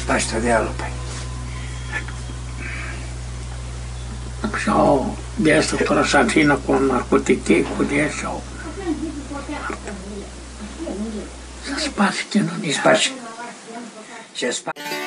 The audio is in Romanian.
Pasta dela, pai. Sau biasa perasaan ko narkotyki, kudia sau. Sa spasi, no? Spasi.